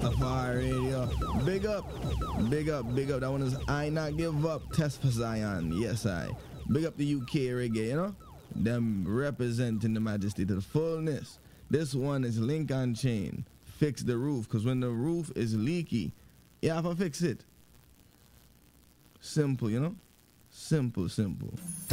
Rastafari Radio. Big up, big up, big up. That one is I Not Give Up, Test for Zion. Yes, I. Big up the UK reggae, you know? Them representing the majesty to the fullness. This one is Link on Chain. Fix the roof, because when the roof is leaky, you have to fix it. Simple, you know? Simple, simple.